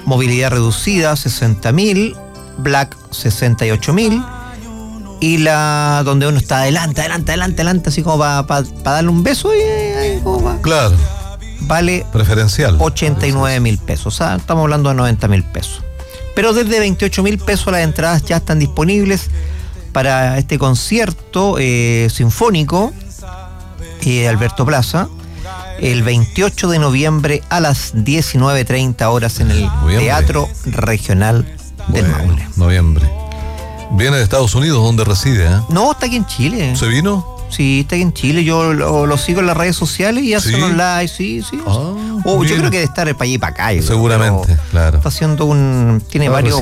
movilidad reducida 60.000, Black 68.000, y la donde uno está adelante, así como para darle un beso y claro, vale preferencial 89.000 pesos, o sea, estamos hablando de 90.000 pesos. Pero desde 28.000 pesos las entradas ya están disponibles para este concierto sinfónico de Alberto Plaza, el 28 de noviembre a las 19:30 horas en el Teatro Regional del Maule. Noviembre. Viene de Estados Unidos, ¿dónde reside? No, está aquí en Chile. ¿Se vino? Sí, está aquí en Chile. Yo lo sigo en las redes sociales y hace unos live, sí. Yo creo que debe estar para allá y para acá. Seguramente, claro. Está haciendo tiene varios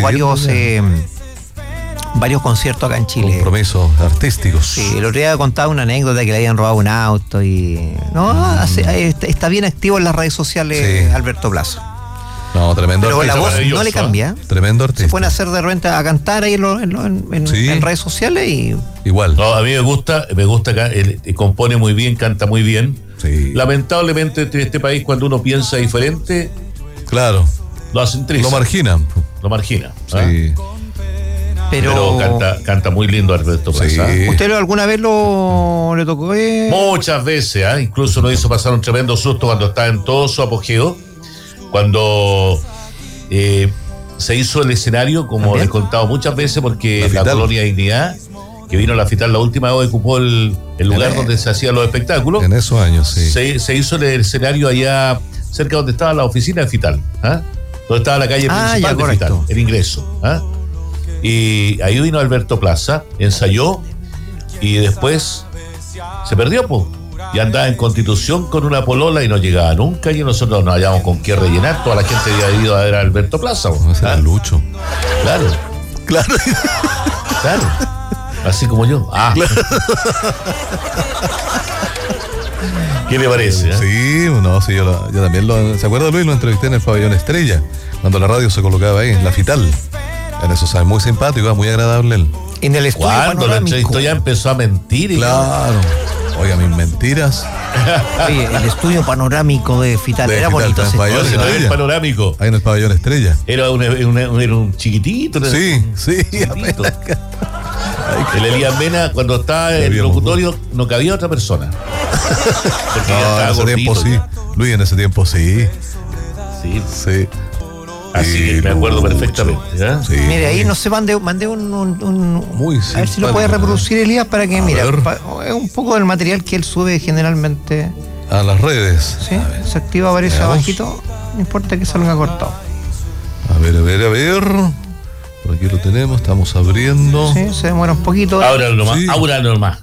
conciertos acá en Chile. Compromisos artísticos. Sí, el otro día contaba una anécdota que le habían robado un auto y... está bien activo en las redes sociales, Alberto Plaza. No, tremendo pero artista. Pero la voz no le cambia. Tremendo artista. Se pueden hacer de repente a cantar ahí en redes sociales y... Igual. No, a mí me gusta acá, él compone muy bien, canta muy bien. Sí. Lamentablemente en este país, cuando uno piensa diferente... Claro. Lo hacen triste. Lo margina. Sí. Pero canta muy lindo Alberto Plaza. Sí. ¿Usted alguna vez le tocó? Muchas veces, incluso nos hizo pasar un tremendo susto cuando estaba en todo su apogeo. Cuando se hizo el escenario, como les he contado muchas veces, porque la Colonia Dignidad, que vino a la FITAL la última vez, ocupó el lugar donde se hacían los espectáculos. En esos años, sí. Se hizo el escenario allá cerca donde estaba la oficina de FITAL, donde estaba la calle principal de FITAL, el ingreso. Y ahí vino Alberto Plaza, ensayó y después se perdió, y andaba en Constitución con una polola y no llegaba nunca, y nosotros no hallábamos con qué rellenar. Toda la gente había ido a ver a Alberto Plaza. Ese era Lucho. Claro. Así como yo. Claro. ¿Qué le parece? Sí, yo también ¿se acuerda, Luis? Lo entrevisté en el Pabellón Estrella, cuando la radio se colocaba ahí, en la FITAL. En eso, ¿sabes? Muy simpático, muy agradable él. En el estudio cuando la entrevistó ya empezó a mentir. Claro. Oiga, mis mentiras. Oye, el estudio panorámico de FITAL era bonito. El panorámico. Ahí en el Pabellón Estrella. Era un chiquitito. Sí. El Elías Mena, cuando estaba en el locutorio, no cabía otra persona. Porque en ese tiempo sí. Luis, en ese tiempo sí. Sí. Así que me acuerdo perfectamente. Sí. Mire, ahí no se mandé un muy a ver si lo puede reproducir, Elías, para que, es un poco del material que él sube generalmente a las redes. Sí, se activa, aparece abajito, no importa que salga cortado. A ver. Por aquí lo tenemos, estamos abriendo. Sí, se demora un poquito. Ábralo nomás.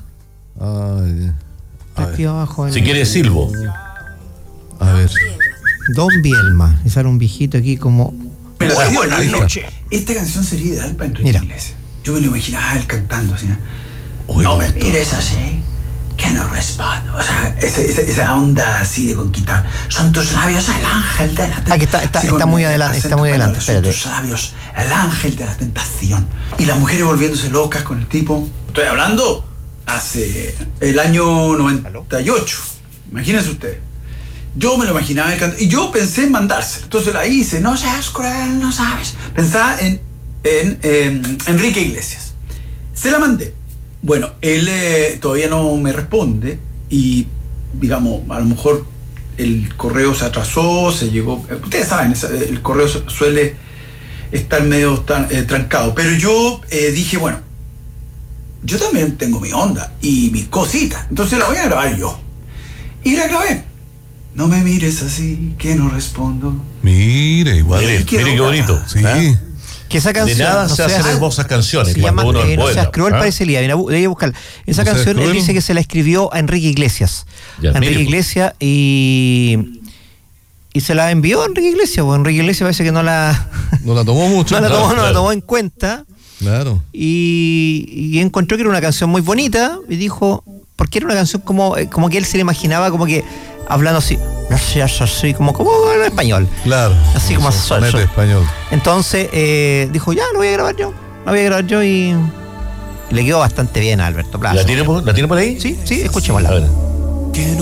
Aquí abajo. Si quieres, silbo. A ver. Don Bielma, y sale un viejito aquí como... Buenas noches. Esta canción sería ideal para Enrique Iglesias. Yo me lo imaginaba él cantando así. No me mires así, que no respondo. O sea, esa onda así de conquistar. Son tus labios el ángel de la tentación. Está muy adelante. Son tus labios el ángel de la tentación. Y las mujeres volviéndose locas con el tipo. Estoy hablando hace el año 98. Imagínense usted. Yo me lo imaginaba y yo pensé en mandárselo. Entonces la hice. No seas cruel, no sabes. Pensaba en Enrique Iglesias. Se la mandé. Bueno, él todavía no me responde y, digamos, a lo mejor el correo se atrasó, se llegó... Ustedes saben, el correo suele estar medio trancado. Pero yo dije, bueno, yo también tengo mi onda y mis cositas. Entonces la voy a grabar yo. Y la grabé. No me mires así, que no respondo. Mire, igual. Mire qué bonito. Sí. Que esa canción. De nada se hacen hermosas canciones. Se llama No seas cruel, parece Elías. Voy a buscarla. Esa canción, él dice que se la escribió a Enrique Iglesias. Iglesias y se la envió a Enrique Iglesias. Pues Enrique Iglesias parece que no la tomó mucho. No la tomó en cuenta. Claro. Y encontró que era una canción muy bonita y dijo, porque era una canción como que él se le imaginaba como que hablando así, no seas así, como en español. Claro. Así como español. Entonces dijo, ya, lo voy a grabar yo y le quedó bastante bien a Alberto Plaza. ¿La tiene por ahí? Sí, escuchémosla. A ver.